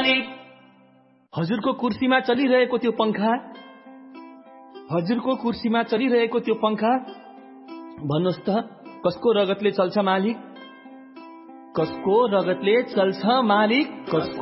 मालिक। हजुरको कुर्सीमा चलिरहेको त्यो पंखा, हजुरको कुर्सीमा चलिरहेको त्यो पंखा भन्नुहोस् त कसको रगतले चल्छ मालिक? कसको रगतले चल्छ मालिक?